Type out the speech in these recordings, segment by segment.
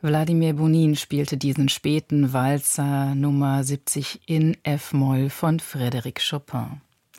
Wladimir Bonin spielte diesen späten Walzer Nummer 70 in F-Moll von Frédéric Chopin.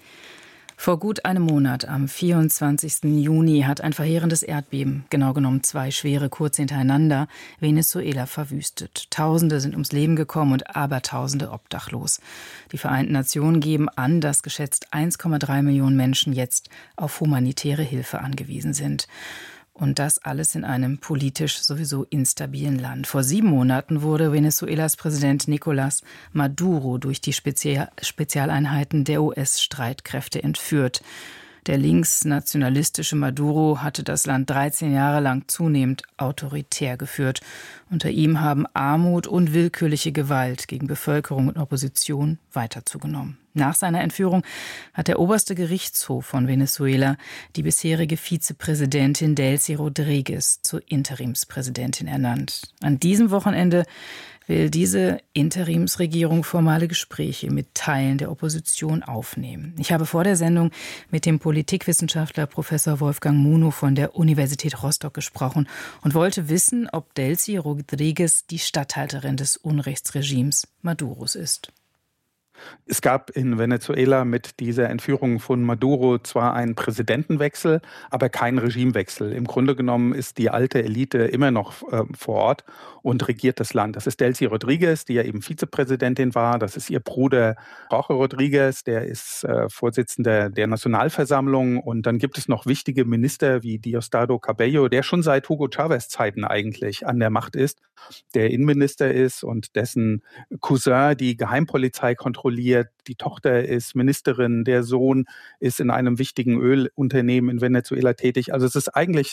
Vor gut einem Monat, am 24. Juni, hat ein verheerendes Erdbeben, genau genommen 2 schwere kurz hintereinander, Venezuela verwüstet. Tausende sind ums Leben gekommen und Abertausende obdachlos. Die Vereinten Nationen geben an, dass geschätzt 1,3 Millionen Menschen jetzt auf humanitäre Hilfe angewiesen sind. Und das alles in einem politisch sowieso instabilen Land. Vor 7 Monaten wurde Venezuelas Präsident Nicolás Maduro durch die Spezialeinheiten der US-Streitkräfte entführt. Der linksnationalistische Maduro hatte das Land 13 Jahre lang zunehmend autoritär geführt. Unter ihm haben Armut und willkürliche Gewalt gegen Bevölkerung und Opposition weiter zugenommen. Nach seiner Entführung hat der oberste Gerichtshof von Venezuela die bisherige Vizepräsidentin Delcy Rodríguez zur Interimspräsidentin ernannt. An diesem Wochenende will diese Interimsregierung formale Gespräche mit Teilen der Opposition aufnehmen. Ich habe vor der Sendung mit dem Politikwissenschaftler Professor Wolfgang Munow von der Universität Rostock gesprochen und wollte wissen, ob Delcy Rodríguez die Statthalterin des Unrechtsregimes Maduros ist. Es gab in Venezuela mit dieser Entführung von Maduro zwar einen Präsidentenwechsel, aber keinen Regimewechsel. Im Grunde genommen ist die alte Elite immer noch vor Ort und regiert das Land. Das ist Delcy Rodríguez, die ja eben Vizepräsidentin war. Das ist ihr Bruder Jorge Rodríguez, der ist Vorsitzender der Nationalversammlung. Und dann gibt es noch wichtige Minister wie Diosdado Cabello, der schon seit Hugo Chávez Zeiten eigentlich an der Macht ist, der Innenminister ist und dessen Cousin die Geheimpolizei kontrolliert. Die Tochter ist Ministerin, der Sohn ist in einem wichtigen Ölunternehmen in Venezuela tätig. Also sind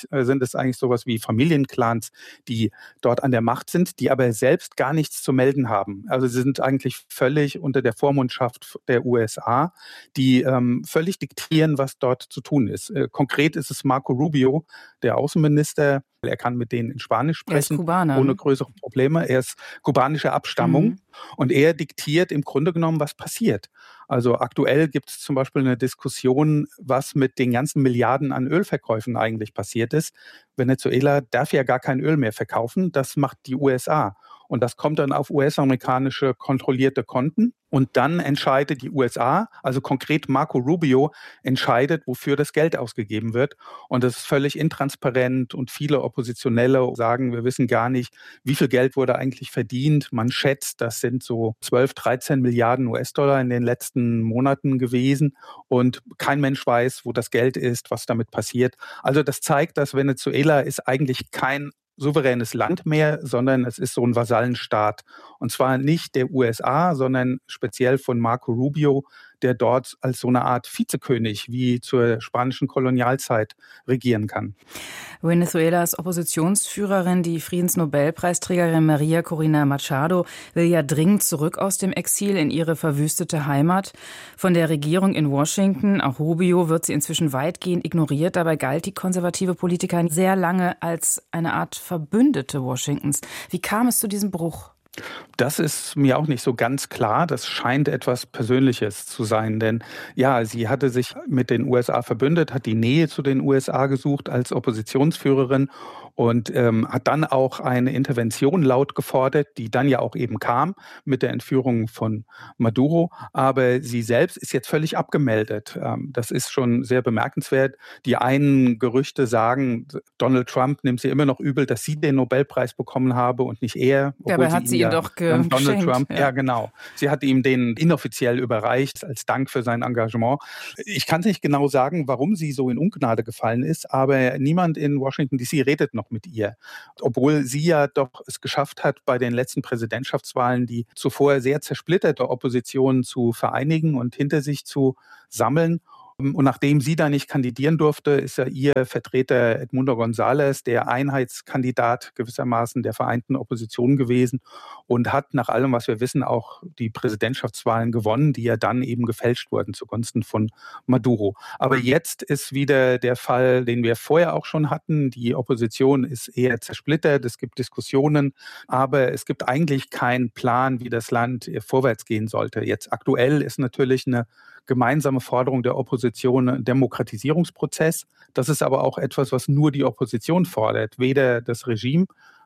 es eigentlich sowas wie Familienclans, die dort an der Macht sind, die aber selbst gar nichts zu melden haben. Also sie sind eigentlich völlig unter der Vormundschaft der USA, die völlig diktieren, was dort zu tun ist. Konkret ist es Marco Rubio, der Außenminister. Er kann mit denen in Spanisch sprechen, ohne größere Probleme. Er ist kubanischer Abstammung und er diktiert im Grunde genommen, was passiert. Also aktuell gibt es zum Beispiel eine Diskussion, was mit den ganzen Milliarden an Ölverkäufen eigentlich passiert ist. Venezuela darf ja gar kein Öl mehr verkaufen, das macht die USA. Und das kommt dann auf US-amerikanische kontrollierte Konten. Und dann entscheidet die USA, also konkret Marco Rubio, entscheidet, wofür das Geld ausgegeben wird. Und das ist völlig intransparent und viele Oppositionelle sagen, wir wissen gar nicht, wie viel Geld wurde eigentlich verdient. Man schätzt, das sind so 12, 13 Milliarden US-Dollar in den letzten Monaten gewesen. Und kein Mensch weiß, wo das Geld ist, was damit passiert. Also das zeigt, dass Venezuela ist eigentlich kein souveränes Land mehr, sondern es ist so ein Vasallenstaat. Und zwar nicht der USA, sondern speziell von Marco Rubio, der dort als so eine Art Vizekönig wie zur spanischen Kolonialzeit regieren kann. Venezuelas Oppositionsführerin, die Friedensnobelpreisträgerin Maria Corina Machado, will ja dringend zurück aus dem Exil in ihre verwüstete Heimat. Von der Regierung in Washington, auch Rubio, wird sie inzwischen weitgehend ignoriert. Dabei galt die konservative Politikerin sehr lange als eine Art Verbündete Washingtons. Wie kam es zu diesem Bruch? Das ist mir auch nicht so ganz klar. Das scheint etwas Persönliches zu sein. Denn ja, sie hatte sich mit den USA verbündet, hat die Nähe zu den USA gesucht als Oppositionsführerin und hat dann auch eine Intervention laut gefordert, die dann ja auch eben kam mit der Entführung von Maduro. Aber sie selbst ist jetzt völlig abgemeldet. Das ist schon sehr bemerkenswert. Die einen Gerüchte sagen, Donald Trump nimmt sie immer noch übel, dass sie den Nobelpreis bekommen habe und nicht er. Dabei hat sie ihn doch geschenkt. Donald Trump, ja genau. Sie hat ihm den inoffiziell überreicht als Dank für sein Engagement. Ich kann nicht genau sagen, warum sie so in Ungnade gefallen ist, aber niemand in Washington DC redet noch mit ihr. Obwohl sie ja doch es geschafft hat, bei den letzten Präsidentschaftswahlen die zuvor sehr zersplitterte Opposition zu vereinigen und hinter sich zu sammeln. Und nachdem sie da nicht kandidieren durfte, ist ja ihr Vertreter Edmundo González der Einheitskandidat gewissermaßen der vereinten Opposition gewesen und hat nach allem, was wir wissen, auch die Präsidentschaftswahlen gewonnen, die ja dann eben gefälscht wurden zugunsten von Maduro. Aber jetzt ist wieder der Fall, den wir vorher auch schon hatten. Die Opposition ist eher zersplittert, es gibt Diskussionen, aber es gibt eigentlich keinen Plan, wie das Land vorwärts gehen sollte. Jetzt aktuell ist natürlich eine gemeinsame Forderung der Opposition ein Demokratisierungsprozess. Das ist aber auch etwas, was nur die Opposition fordert. Weder das Regime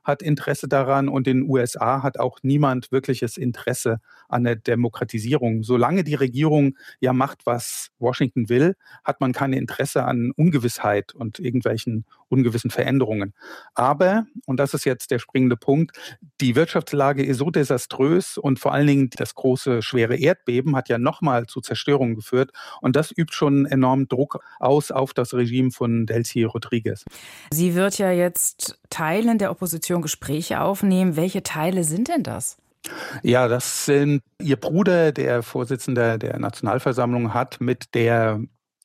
hat Interesse daran und in den USA hat auch niemand wirkliches Interesse an der Demokratisierung. Solange die Regierung ja macht, was Washington will, hat man kein Interesse an Ungewissheit und irgendwelchen ungewissen Veränderungen. Aber, und das ist jetzt der springende Punkt, die Wirtschaftslage ist so desaströs und vor allen Dingen das große, schwere Erdbeben hat ja nochmal zu Zerstörung geführt und das übt schon enormen Druck aus auf das Regime von Delcy Rodriguez. Sie wird ja jetzt Teilen der Opposition Gespräche aufnehmen. Welche Teile sind denn das? Ja, das sind ihr Bruder, der Vorsitzende der Nationalversammlung, hat mit der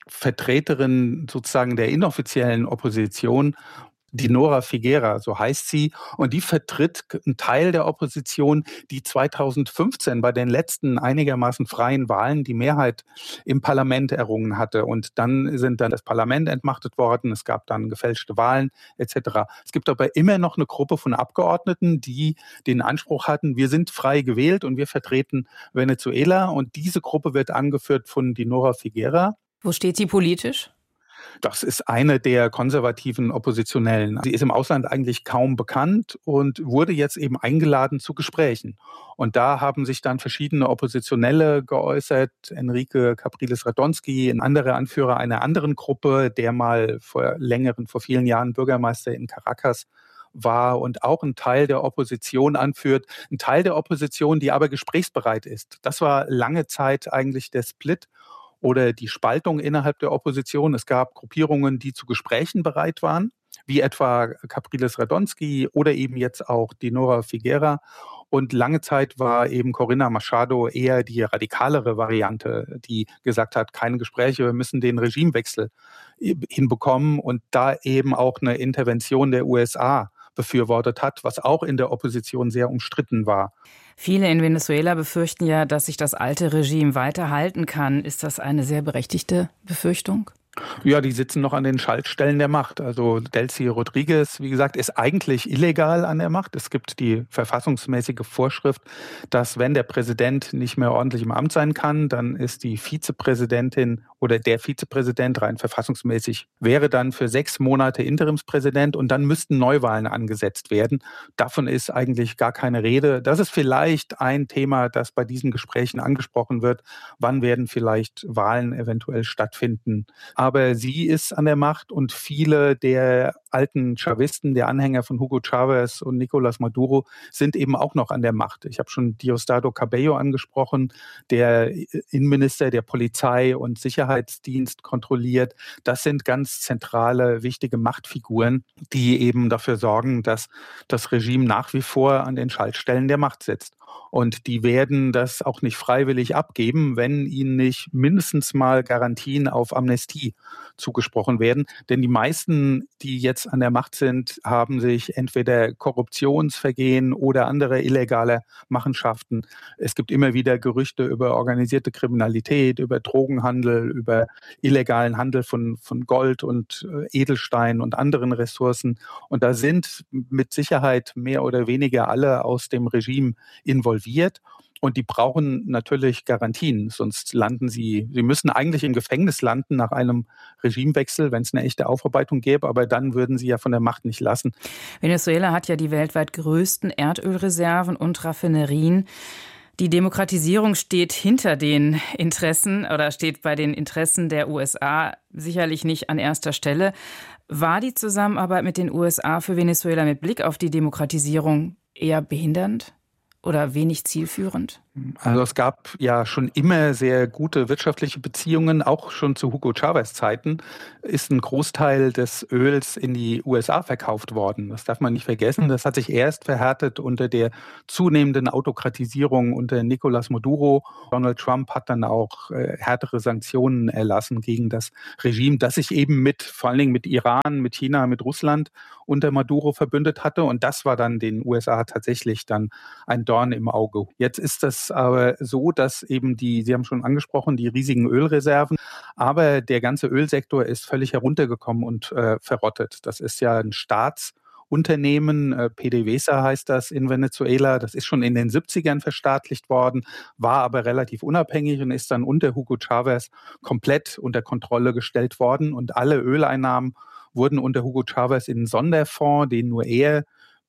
Vertreterin sozusagen der inoffiziellen Opposition, Dinora Figuera, so heißt sie, und die vertritt einen Teil der Opposition, die 2015 bei den letzten einigermaßen freien Wahlen die Mehrheit im Parlament errungen hatte. Und dann sind dann das Parlament entmachtet worden, es gab dann gefälschte Wahlen etc. Es gibt aber immer noch eine Gruppe von Abgeordneten, die den Anspruch hatten, wir sind frei gewählt und wir vertreten Venezuela. Und diese Gruppe wird angeführt von Dinora Figuera. Wo steht sie politisch? Das ist eine der konservativen Oppositionellen. Sie ist im Ausland eigentlich kaum bekannt und wurde jetzt eben eingeladen zu Gesprächen. Und da haben sich dann verschiedene Oppositionelle geäußert. Enrique Capriles-Radonski, ein anderer Anführer einer anderen Gruppe, der mal vor vielen Jahren Bürgermeister in Caracas war und auch ein Teil der Opposition anführt. Ein Teil der Opposition, die aber gesprächsbereit ist. Das war lange Zeit eigentlich der Split oder die Spaltung innerhalb der Opposition. Es gab Gruppierungen, die zu Gesprächen bereit waren, wie etwa Capriles-Radonski oder eben jetzt auch Dinora Figuera. Und lange Zeit war eben Corina Machado eher die radikalere Variante, die gesagt hat, keine Gespräche, wir müssen den Regimewechsel hinbekommen und da eben auch eine Intervention der USA befürwortet hat, was auch in der Opposition sehr umstritten war. Viele in Venezuela befürchten ja, dass sich das alte Regime weiter halten kann. Ist das eine sehr berechtigte Befürchtung? Ja, die sitzen noch an den Schaltstellen der Macht. Also Delcy Rodriguez, wie gesagt, ist eigentlich illegal an der Macht. Es gibt die verfassungsmäßige Vorschrift, dass wenn der Präsident nicht mehr ordentlich im Amt sein kann, dann ist die Vizepräsidentin oder der Vizepräsident rein verfassungsmäßig wäre dann für 6 Monate Interimspräsident und dann müssten Neuwahlen angesetzt werden. Davon ist eigentlich gar keine Rede. Das ist vielleicht ein Thema, das bei diesen Gesprächen angesprochen wird. Wann werden vielleicht Wahlen eventuell stattfinden? Aber sie ist an der Macht und viele der alten Chavisten, der Anhänger von Hugo Chavez und Nicolás Maduro, sind eben auch noch an der Macht. Ich habe schon Diosdado Cabello angesprochen, der Innenminister der Polizei und Sicherheitsdienst kontrolliert. Das sind ganz zentrale, wichtige Machtfiguren, die eben dafür sorgen, dass das Regime nach wie vor an den Schaltstellen der Macht sitzt. Und die werden das auch nicht freiwillig abgeben, wenn ihnen nicht mindestens mal Garantien auf Amnestie zugesprochen werden. Denn die meisten, die jetzt an der Macht sind, haben sich entweder Korruptionsvergehen oder andere illegale Machenschaften. Es gibt immer wieder Gerüchte über organisierte Kriminalität, über Drogenhandel, über illegalen Handel von Gold und Edelstein und anderen Ressourcen. Und da sind mit Sicherheit mehr oder weniger alle aus dem Regime involviert. Und die brauchen natürlich Garantien, sonst sie müssen eigentlich im Gefängnis landen nach einem Regimewechsel, wenn es eine echte Aufarbeitung gäbe, aber dann würden sie ja von der Macht nicht lassen. Venezuela hat ja die weltweit größten Erdölreserven und Raffinerien. Die Demokratisierung steht hinter den Interessen oder steht bei den Interessen der USA sicherlich nicht an erster Stelle. War die Zusammenarbeit mit den USA für Venezuela mit Blick auf die Demokratisierung eher behindernd oder wenig zielführend? Also es gab ja schon immer sehr gute wirtschaftliche Beziehungen, auch schon zu Hugo Chavez Zeiten ist ein Großteil des Öls in die USA verkauft worden. Das darf man nicht vergessen. Das hat sich erst verhärtet unter der zunehmenden Autokratisierung unter Nicolás Maduro. Donald Trump hat dann auch härtere Sanktionen erlassen gegen das Regime, das sich eben vor allen Dingen mit Iran, mit China, mit Russland unter Maduro verbündet hatte. Und das war dann den USA tatsächlich dann ein Dorn im Auge. Jetzt ist das aber so, dass eben Sie haben schon angesprochen, die riesigen Ölreserven, aber der ganze Ölsektor ist völlig heruntergekommen und verrottet. Das ist ja ein Staatsunternehmen, PDVSA heißt das in Venezuela. Das ist schon in den 70ern verstaatlicht worden, war aber relativ unabhängig und ist dann unter Hugo Chavez komplett unter Kontrolle gestellt worden. Und alle Öleinnahmen wurden unter Hugo Chavez in einen Sonderfonds, den nur er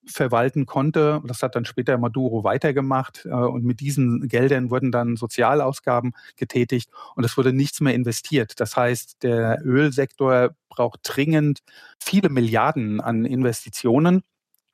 verwalten konnte. Das hat dann später Maduro weitergemacht und mit diesen Geldern wurden dann Sozialausgaben getätigt und es wurde nichts mehr investiert. Das heißt, der Ölsektor braucht dringend viele Milliarden an Investitionen.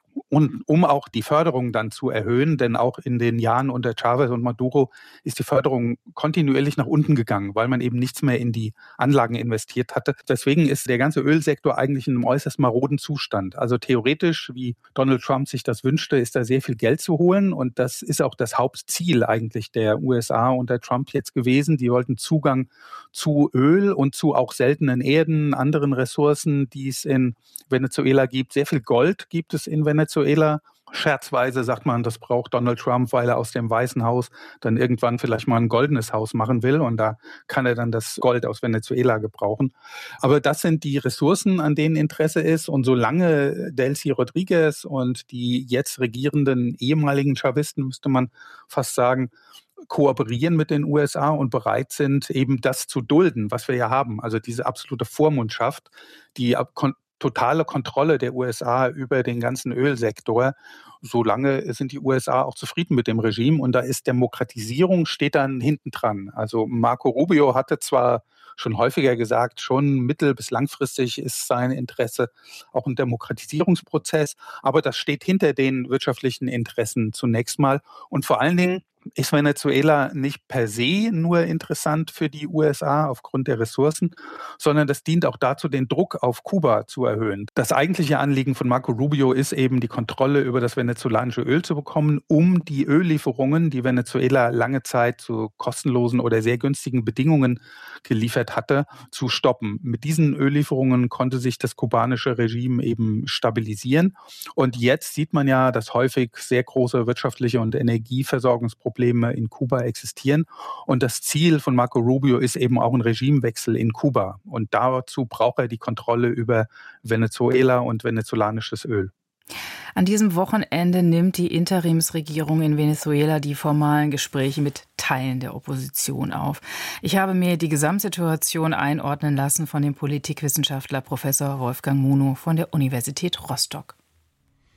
Und um auch die Förderung dann zu erhöhen, denn auch in den Jahren unter Chavez und Maduro ist die Förderung kontinuierlich nach unten gegangen, weil man eben nichts mehr in die Anlagen investiert hatte. Deswegen ist der ganze Ölsektor eigentlich in einem äußerst maroden Zustand. Also theoretisch, wie Donald Trump sich das wünschte, ist da sehr viel Geld zu holen. Und das ist auch das Hauptziel eigentlich der USA unter Trump jetzt gewesen. Die wollten Zugang zu Öl und zu auch seltenen Erden, anderen Ressourcen, die es in Venezuela gibt. Sehr viel Gold gibt es in Venezuela. Scherzweise sagt man, das braucht Donald Trump, weil er aus dem Weißen Haus dann irgendwann vielleicht mal ein goldenes Haus machen will und da kann er dann das Gold aus Venezuela gebrauchen. Aber das sind die Ressourcen, an denen Interesse ist und solange Delcy Rodriguez und die jetzt regierenden ehemaligen Chavisten, müsste man fast sagen, kooperieren mit den USA und bereit sind, eben das zu dulden, was wir ja haben. Also diese absolute Vormundschaft, die totale Kontrolle der USA über den ganzen Ölsektor. Solange sind die USA auch zufrieden mit dem Regime und da ist Demokratisierung steht dann hinten dran. Also Marco Rubio hatte zwar schon häufiger gesagt, schon mittel- bis langfristig ist sein Interesse auch ein Demokratisierungsprozess, aber das steht hinter den wirtschaftlichen Interessen zunächst mal und vor allen Dingen ist Venezuela nicht per se nur interessant für die USA aufgrund der Ressourcen, sondern das dient auch dazu, den Druck auf Kuba zu erhöhen. Das eigentliche Anliegen von Marco Rubio ist eben, die Kontrolle über das venezolanische Öl zu bekommen, um die Öllieferungen, die Venezuela lange Zeit zu kostenlosen oder sehr günstigen Bedingungen geliefert hatte, zu stoppen. Mit diesen Öllieferungen konnte sich das kubanische Regime eben stabilisieren. Und jetzt sieht man ja, dass häufig sehr große wirtschaftliche und Energieversorgungsprobleme in Kuba existieren. Und das Ziel von Marco Rubio ist eben auch ein Regimewechsel in Kuba. Und dazu braucht er die Kontrolle über Venezuela und venezolanisches Öl. An diesem Wochenende nimmt die Interimsregierung in Venezuela die formalen Gespräche mit Teilen der Opposition auf. Ich habe mir die Gesamtsituation einordnen lassen von dem Politikwissenschaftler Professor Wolfgang Munow von der Universität Rostock.